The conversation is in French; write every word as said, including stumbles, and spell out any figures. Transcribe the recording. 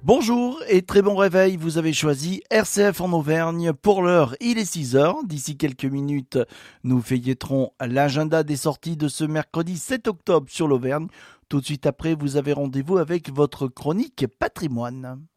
Bonjour et très bon réveil, vous avez choisi R C F en Auvergne. Pour l'heure, il est six heures. D'ici quelques minutes, nous feuilleterons l'agenda des sorties de ce mercredi sept octobre sur l'Auvergne. Tout de suite après, vous avez rendez-vous avec votre chronique patrimoine.